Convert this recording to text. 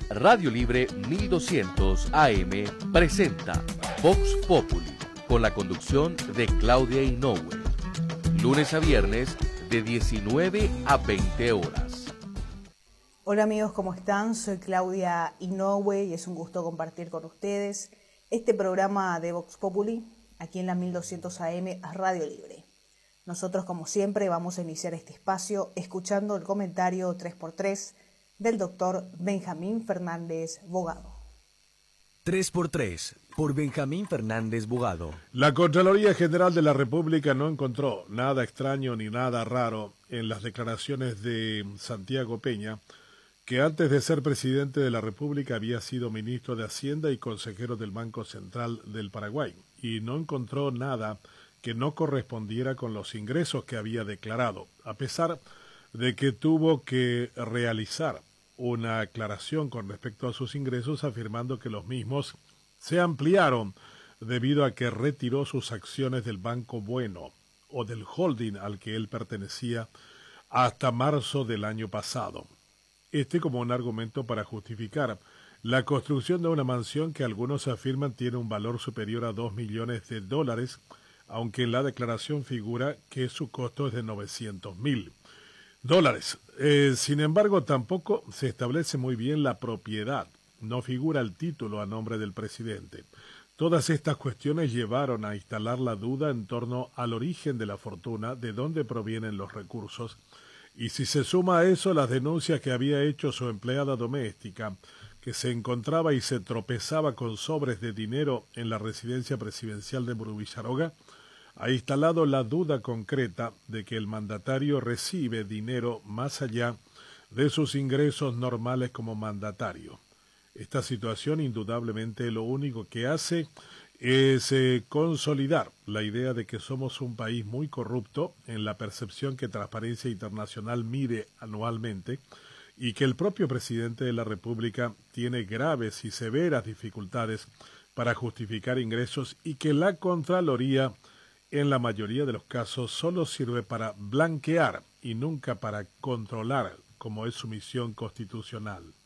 Radio Libre 1200 AM presenta Vox Populi con la conducción de Claudia Inoue. Lunes a viernes de 19 a 20 horas. Hola amigos, ¿cómo están? Soy Claudia Inoue y es un gusto compartir con ustedes este programa de Vox Populi aquí en la 1200 AM Radio Libre. Nosotros, como siempre, vamos a iniciar este espacio escuchando el comentario 3x3 del doctor Benjamín Fernández Bogado. 3x3 por Benjamín Fernández Bogado. La Contraloría General de la República no encontró nada extraño ni nada raro en las declaraciones de Santiago Peña, que antes de ser presidente de la República había sido ministro de Hacienda y consejero del Banco Central del Paraguay, y no encontró nada que no correspondiera con los ingresos que había declarado, a pesar de que tuvo que realizar una aclaración con respecto a sus ingresos, afirmando que los mismos se ampliaron debido a que retiró sus acciones del Banco Bueno o del holding al que él pertenecía hasta marzo del año pasado. Como un argumento para justificar la construcción de una mansión que algunos afirman tiene un valor superior a $2 millones, aunque en la declaración figura que su costo es de $900,000. Sin embargo, tampoco se establece muy bien la propiedad. No figura el título a nombre del presidente. Todas estas cuestiones llevaron a instalar la duda en torno al origen de la fortuna, de dónde provienen los recursos, y si se suma a eso las denuncias que había hecho su empleada doméstica, que se encontraba y se tropezaba con sobres de dinero en la residencia presidencial de Murubillaroga, ha instalado la duda concreta de que el mandatario recibe dinero más allá de sus ingresos normales como mandatario. Esta situación indudablemente lo único que hace es consolidar la idea de que somos un país muy corrupto en la percepción que Transparencia Internacional mide anualmente, y que el propio presidente de la República tiene graves y severas dificultades para justificar ingresos, y que la Contraloría en la mayoría de los casos solo sirve para blanquear y nunca para controlar, como es su misión constitucional.